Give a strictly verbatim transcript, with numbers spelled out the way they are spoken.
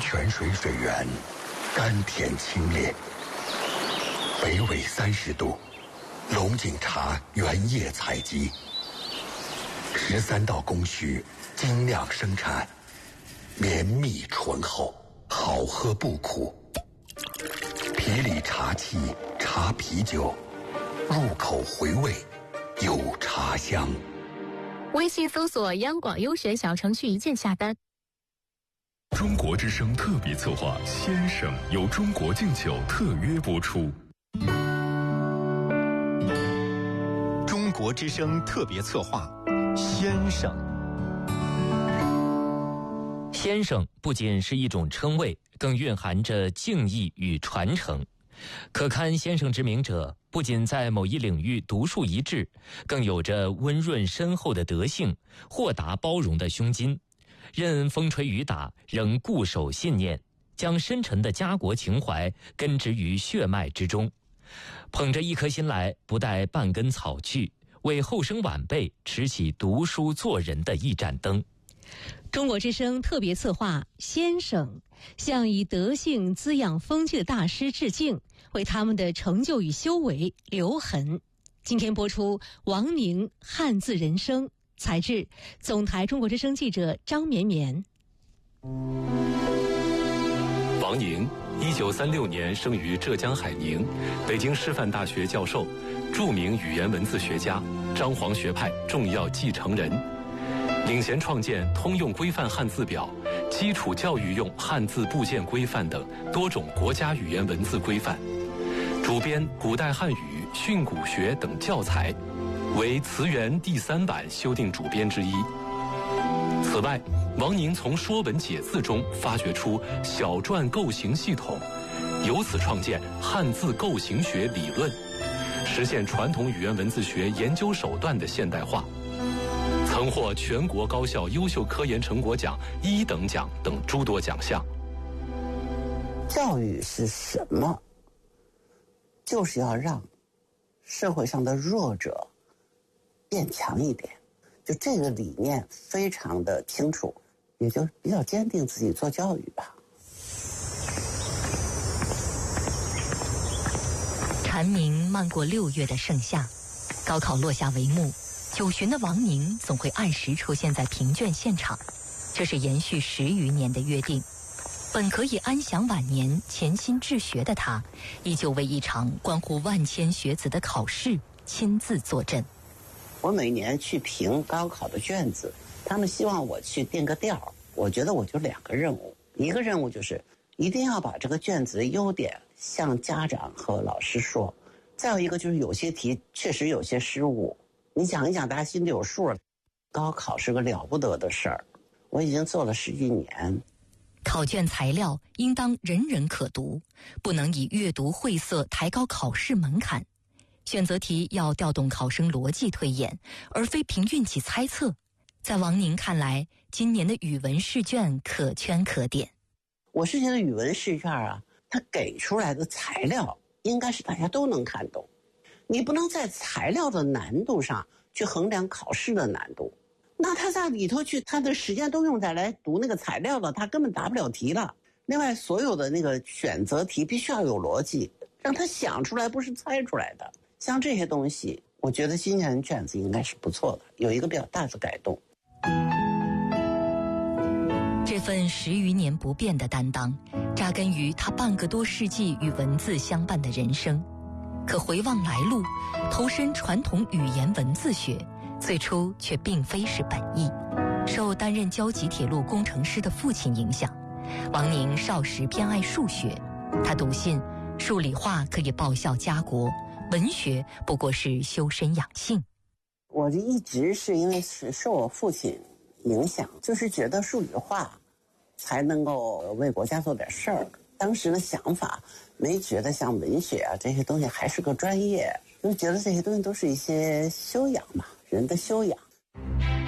泉水水源甘甜清冽，北纬三十度，龙井茶原叶采集，十三道工序精酿生产，绵密醇厚，好喝不苦。皮里茶气茶啤酒，入口回味有茶香。 微信搜索央广优选小程序一键下单。 中国之声特别策划《先生》由中国敬酒特约播出。 中国之声特别策划《先生》。 先生不仅是一种称谓，更蕴含着敬意与传承。可堪先生之名者，不仅在某一领域独树一帜，更有着温润深厚的德性，豁达包容的胸襟。任风吹雨打，仍固守信念，将深沉的家国情怀根植于血脉之中。捧着一颗心来，不带半根草去，为后生晚辈持起读书做人的一盏灯。 中国之声特别策划《先生》，向以德性滋养风气的大师致敬，为他们的成就与修为留痕。今天播出王宁汉字人生，采制总台中国之声记者张绵绵。 王宁，一九三六年生于浙江海宁，北京师范大学教授，著名语言文字学家，张黄学派重要继承人。领衔创建《通用规范汉字表》、基础教育用汉字部件规范等多种国家语言文字规范，主编《古代汉语》《训诂学》等教材，为词源第三版修订主编之一。此外，王宁从《说文解字》中发掘出小篆构形系统，由此创建汉字构形学理论，实现传统语言文字学研究手段的现代化。曾获全国高校优秀科研成果奖一等奖等诸多奖项。 教育是什么？就是要让社会上的弱者变强一点，就这个理念非常的清楚，也就比较坚定自己做教育吧。 蝉鸣漫过六月的盛夏，高考落下帷幕，九旬的王宁总会按时出现在评卷现场，这是延续十余年的约定。本可以安享晚年、潜心治学的他，依旧为一场关乎万千学子的考试亲自坐镇。 我每年去评高考的卷子，他们希望我去定个调，我觉得我就两个任务，一个任务就是一定要把这个卷子的优点向家长和老师说，再有一个就是有些题确实有些失误，你讲一讲大家心里有数了。高考是个了不得的事儿，我已经做了十几年。 考卷材料应当人人可读，不能以阅读晦涩抬高考试门槛。选择题要调动考生逻辑推演，而非凭运气猜测。在王宁看来，今年的语文试卷可圈可点。 我是觉得语文试卷啊，它给出来的材料应该是大家都能看懂，你不能在材料的难度上去衡量考试的难度。那他在里头去，他的时间都用在来读那个材料了，他根本答不了题了。另外，所有的那个选择题必须要有逻辑，让他想出来，不是猜出来的。像这些东西，我觉得今年卷子应该是不错的，有一个比较大的改动。 这份十余年不变的担当，扎根于他半个多世纪与文字相伴的人生。可回望来路，投身传统语言文字学，最初却并非是本意。受担任交集铁路工程师的父亲影响，王宁少时偏爱数学。他笃信数理化可以报效家国，文学不过是修身养性。 我就一直是因为是受我父亲影响，就是觉得数理化才能够为国家做点事儿。当时的想法没觉得像文学啊这些东西还是个专业，就觉得这些东西都是一些修养嘛，人的修养。